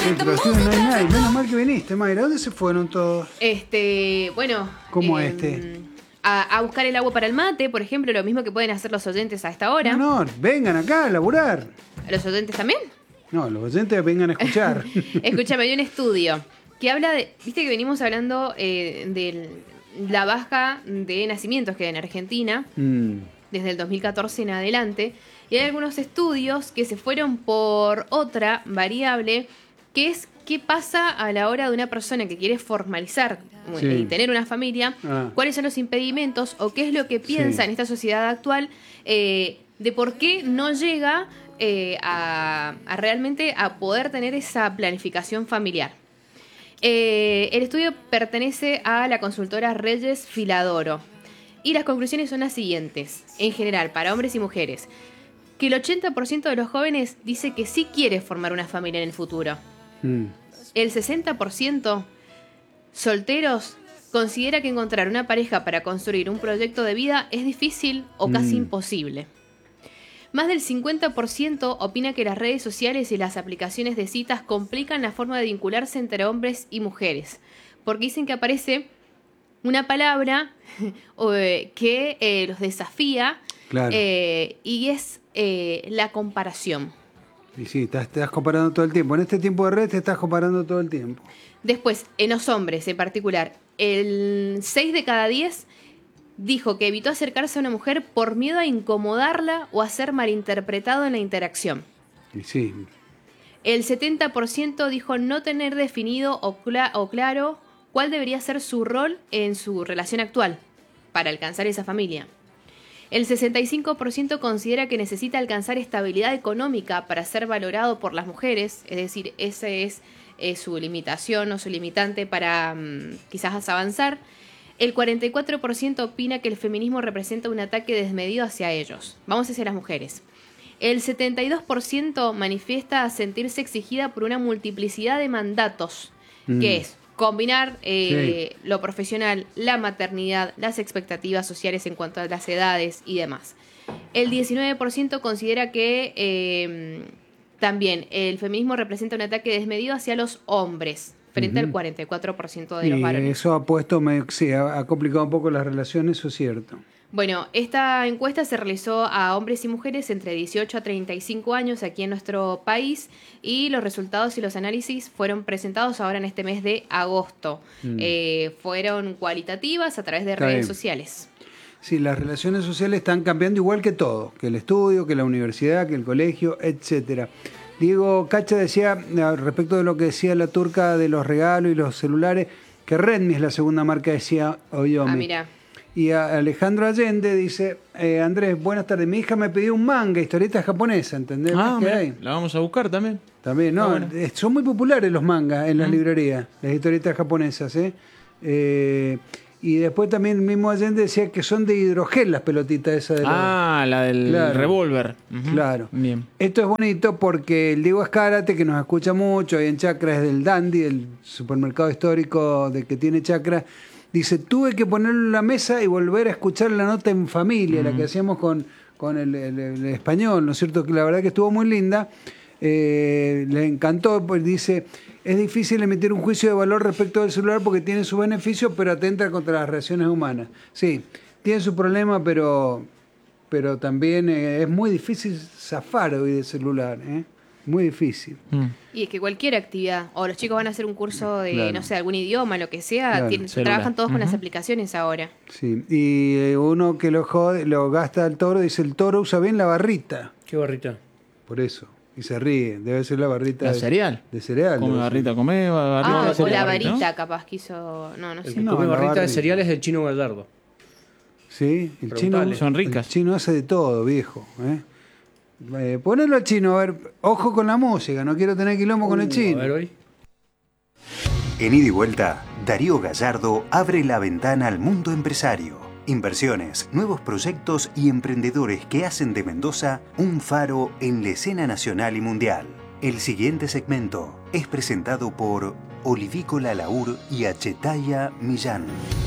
Pero aquí no hay nadie. Menos mal que viniste, Mayra. ¿Dónde se fueron todos? Bueno. ¿Cómo A buscar el agua para el mate, por ejemplo, lo mismo que pueden hacer los oyentes a esta hora. No, vengan acá a laburar. ¿Los oyentes también? No, los oyentes vengan a escuchar. Escúchame, hay un estudio que habla de... Viste que venimos hablando de la baja de nacimientos que hay en Argentina, desde el 2014 en adelante. Y hay algunos estudios que se fueron por otra variable, que es qué pasa a la hora de una persona que quiere formalizar y tener una familia, cuáles son los impedimentos o qué es lo que piensa en esta sociedad actual de por qué no llega a realmente a poder tener esa planificación familiar. El estudio pertenece a la consultora Reyes Filadoro y las conclusiones son las siguientes, en general, para hombres y mujeres, que el 80% de los jóvenes dice que sí quiere formar una familia en el futuro. El 60% solteros considera que encontrar una pareja para construir un proyecto de vida es difícil o casi imposible. Más del 50% opina que las redes sociales y las aplicaciones de citas complican la forma de vincularse entre hombres y mujeres, porque dicen que aparece una palabra que los desafía, y es la comparación. Y sí, te estás comparando todo el tiempo. En este tiempo de redes te estás comparando todo el tiempo. Después, en los hombres en particular, el 6 de cada 10 dijo que evitó acercarse a una mujer por miedo a incomodarla o a ser malinterpretado en la interacción. Y sí. El 70% dijo no tener definido o claro cuál debería ser su rol en su relación actual para alcanzar esa familia. El 65% considera que necesita alcanzar estabilidad económica para ser valorado por las mujeres, es decir, esa es su limitación o su limitante para quizás avanzar. El 44% opina que el feminismo representa un ataque desmedido hacia ellos. Vamos hacia las mujeres. El 72% manifiesta sentirse exigida por una multiplicidad de mandatos, que es combinar lo profesional, la maternidad, las expectativas sociales en cuanto a las edades y demás. El 19% considera que también el feminismo representa un ataque desmedido hacia los hombres, frente al 44% de los varones. Eso ha complicado un poco las relaciones, eso es cierto. Bueno, esta encuesta se realizó a hombres y mujeres entre 18 a 35 años aquí en nuestro país y los resultados y los análisis fueron presentados ahora en este mes de agosto. Fueron cualitativas a través de redes sociales. Sí, las relaciones sociales están cambiando igual que todo, que el estudio, que la universidad, que el colegio, etcétera. Diego Cacha decía, respecto de lo que decía la turca de los regalos y los celulares, que Redmi es la segunda marca de Xiaomi. Mira. Y Alejandro Allende dice, Andrés, buenas tardes, mi hija me pidió un manga, historieta japonesa, ¿entendés? La vamos a buscar también. También, no, bueno. Son muy populares los mangas en las librerías, las historietas japonesas, y después también el mismo Allende decía que son de hidrogel las pelotitas esas. La del revólver. Claro. Bien. Esto es bonito porque el Diego Escárate, que nos escucha mucho, ahí en Chacra es del Dandy, el supermercado histórico de que tiene Chacra, dice, tuve que ponerlo en la mesa y volver a escuchar la nota en familia, la que hacíamos con el español, ¿no es cierto? Que la verdad que estuvo muy linda. Le encantó, pues dice, es difícil emitir un juicio de valor respecto del celular porque tiene sus beneficios, pero atenta contra las reacciones humanas. Sí, tiene su problema, pero también es muy difícil zafar hoy del celular, muy difícil. Y es que cualquier actividad, o los chicos van a hacer un curso de, no sé, algún idioma, lo que sea, trabajan todos con las aplicaciones ahora. Sí, y uno que lo gasta al toro, dice, el toro usa bien la barrita. ¿Qué barrita? Por eso. Y se ríe, debe ser la barrita cereal. De cereal. Come barrita, come barrita. O la varita, ¿no? Capaz quiso... No sé. Come barrita de cereal es el chino Gallardo. Sí, el chino son ricas. El chino hace de todo, viejo. Ponelo al chino, a ver, ojo con la música, no quiero tener quilombo con el chino. A ver hoy. En Ida y Vuelta, Darío Gallardo abre la ventana al mundo empresario. Inversiones, nuevos proyectos y emprendedores que hacen de Mendoza un faro en la escena nacional y mundial. El siguiente segmento es presentado por Olivícola Laur y Achetaya Millán.